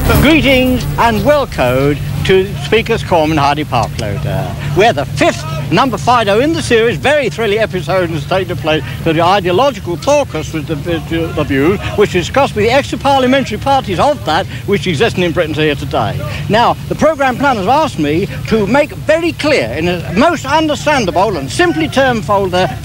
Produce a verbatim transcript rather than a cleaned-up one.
Greetings and welcome to Speaker's Corner in Hardy Parkload. Uh, we're the fifth number Fido in the series, very thrilling episode has taken place for the ideological caucus with the, the view which is discussed with the extra-parliamentary parties of that which exist in Britain here today. Now, the programme planners asked me to make very clear in a most understandable and simply termed folder